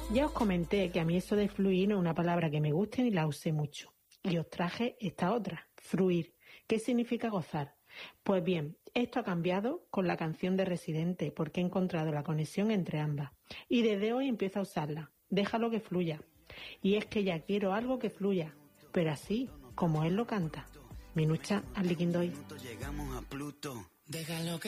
Ya os comenté que a mí eso de fluir no es una palabra que me guste ni la use mucho. Y os traje esta otra, fruir. ¿Qué significa gozar? Pues bien, esto ha cambiado con la canción de Residente porque he encontrado la conexión entre ambas. Y desde hoy empiezo a usarla. Déjalo que fluya. Y es que ya quiero algo que fluya, pero así, como él lo canta. Minucha al liquindoy. Llegamos a Pluto. Déjalo que